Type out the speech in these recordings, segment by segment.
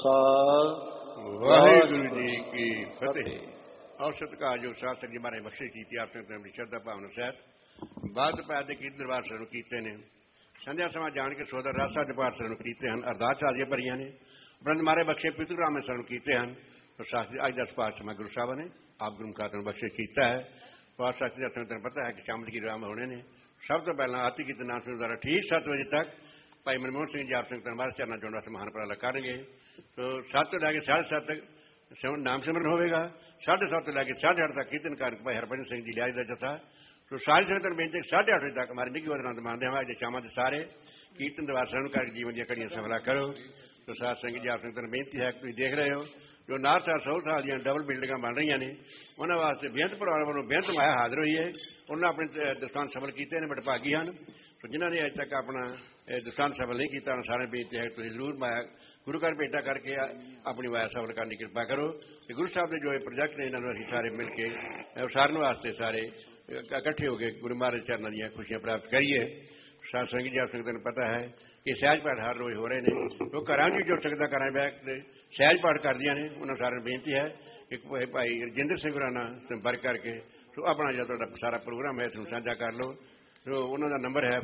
ਵਾਹਿਗੁਰੂ ਜੀ ਕੀ ਫਤਿਹ। ਔਰ ਸਤਿਕਾਰਯੋਗ ਸਾਧ ਸੰਗਤ ਜੀ ਮਾਰੇ ਬਖਸ਼ਿਸ਼ ਕੀਤੀ ਆਪ ਸੰਗਤ ਦੀ ਸ਼ਰਧਾ ਭਾਵਨਾ ਸਹਿਤ ਬਾਦ ਪੈ ਦੇ ਕੀਰਤਨ ਦਰਬਾਰ ਸਾਨੂੰ ਕੀਤੇ ਨੇ। ਸੰਧਿਆ ਸਮਾਂ ਜਾਣ ਕੇ ਸੋਦਰ ਰਾਸਾ ਦੇ ਪਾਠ ਸਾਨੂੰ ਕੀਤੇ ਹਨ। ਅਰਦਾਸ ਆਦੀਆਂ ਭਰੀਆਂ ਨੇ। ਉਪਰੰਤ ਮਾਰੇ ਬਖਸ਼ੇ ਪਿਤਰੂ ਰਾਮੇ ਸਾਨੂੰ ਕੀਤੇ ਹਨ। ਸ਼ਾਸਤਰੀ ਅੱਜ ਦਾ ਪਾਠ ਸਮਾਂ ਗੁਰੂ ਸਾਹਿਬ ਨੇ ਆਪ ਗੁਰੂ ਮੁਖਾਤਿਬ ਨੂੰ ਬਖਸ਼ਿਸ਼ ਕੀਤਾ ਹੈ। ਪਾਠ ਸ਼ਾਸਤਰੀ ਦਾ ਤੁਹਾਨੂੰ ਪਤਾ ਹੈ ਕਿ ਸ਼ਾਮ ਦੀ ਰਾਮ ਹੋਣੇ ਨੇ। ਸਭ ਤੋਂ ਪਹਿਲਾਂ ਆਰਤੀ ਕੀਰਤਨ ਨਾਮ ਸੁਣਨ ਦੁਆਰਾ ਠੀਕ 7 ਵਜੇ ਤੱਕ ਭਾਈ ਮਨਮੋਹਨ ਸਿੰਘ ਜੀ ਆਪ ਸੰਗਤ ਮਾਰੇ ਚਰਨਾਂ ਚੋਣ ਵਾਸਤੇ ਮਹਾਨ ਉਪਰਾਲਾ ਕਰਨਗੇ। तो 7 ਤੋਂ ਲੈ ਕੇ 7:30 तक नाम सिमरन होगा। 7:30 ਤੋਂ ਲੈ ਕੇ 8:30 तक कीर्तन कार्यक्रम भाई हरभजन सिंह जी लिहाज का जत्था। तो सारी संगत बेनती 8:30 बजे तक हमारे निकी आनंद मानते हैं। अज शाम के सारे कीर्तन दरबार श्रवण करके जीवन दी घड़ियां सफला करो। तो साध संगत जी आप संगत बेनती है तुम देख रहे हो जो नाथ साल 100 साल दी डबल बिल्डिंग बन रही ने उन्होंने वास्ते बेहंत परिवार वालों बेहंत माया हाजिर हुई है। उन्होंने अपने दस्तान सफल किए हैं बटभागी हैं। तो जिन्होंने अज तक अपना दस्तान सफल नहीं किया सारे बेनती है तुम जरूर माया गुरु घर भेटा करके अपनी वाया सफल करने की कृपा करो। तो गुरु साहब के जो प्रोजेक्ट ने इन्होंने अभी सारे मिल के उसारन वास्ते सारे इकट्ठे हो गए गुरु महाराज चरणों दी खुशियां प्राप्त करिए। साध संगत जी आप संगत को पता है कि सहज पाठ हर रोज हो रहे हैं। तो घर भी जो संगत घर बह सहज पाठ कर दिया ने उन्होंने सारे बेनती है कि भाई रजिंदर सिंह गुराना संपर्क करके तो अपना जो सारा प्रोग्राम है इसमें साझा कर लो। तो उन्होंने नंबर है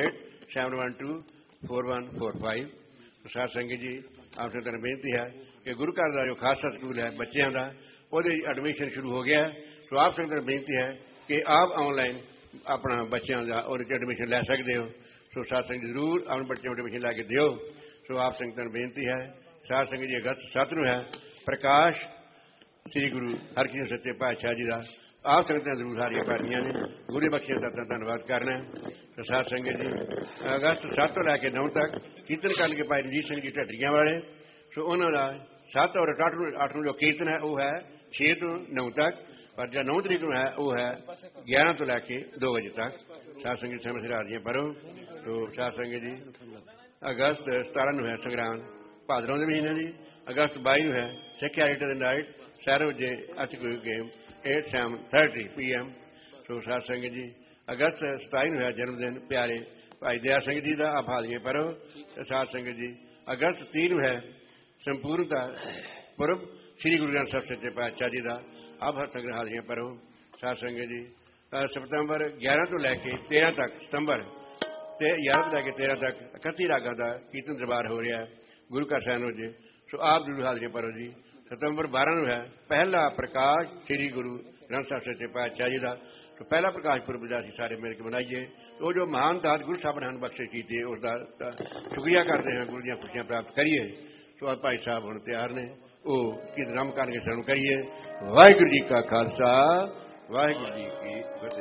4087124145। साध संगत जी आप संगत बेनती है कि गुरु घर का जो खालसा स्कूल है बच्चों का वो एडमिशन शुरू हो गया है। तो आप संगत बेनती है कि आप ऑनलाइन अपना बच्चों का और एडमिशन लै सकते हो। सो साध संगत जरूर अपने बच्चों को एडमिशन लैके दिओ। सो आप संगत बेनती है साध संगत जी अगस्त 7 नूं है प्रकाश श्री गुरु हरकृष्ण सच्चे पातशाह जी का आप संगत जरूर सारिया करनिया ने गुरु बख्शियां का धन्यवाद करना। तो साध संगत जी अगस्त 7 तो लैके 9 तक कीर्तन करके भाई रंजीत सिंह जी ढड्डियां वाले। सो उन्होंने 7 और 8 जो कीर्तन है वह है 6 तो 9 तक पर जो 9 तरीक है वह है 11 तो लैके 2 बजे तक। साध संगत समय सिर हाजियां भरो। तो साध संगत जी अगस्त 17 है संग्राम भादरों के महीने की। अगस्त 22 है सिक्ख्या हिट द नाइट 7 बजे अच गेम 8:30 PM। तो साध संगत जी अगस्त 27 है जन्मदिन प्यारे भाई दया सिंह जी का आप हाजिए भरो। साध संगत जी अगस्त 3 है संपूर्णता पुरब श्री गुरु ग्रंथ साहिब सच्चे पातशाह जी का आप हर संगत हाजियां भरो। साध संगत जी सितंबर 11 तो लैके 13 तक सितंबर 11 तो लैके 13 तक 31 रागां का कीर्तन दरबार हो रहा है गुरु घर साहिब जी। सो आप जरूर हाजियां भरो जी। सितंबर 12 है पहला प्रकाश श्री गुरु ग्रंथ साहिब सच्चे पातशाह जी का। तो पहला प्रकाश पुरब असीं सारे मिल के मनाइए। तो जो महान दात गुरु साहब ने बख्शे की उसका शुक्रिया करते हैं गुरु दी खुशियां प्राप्त करिए। तो अब भाई साहब हम तैयार ने वो कीर्तन करके शुरू करिए। वाहिगुरू जी का खालसा वाहिगुरू जी की फतेह।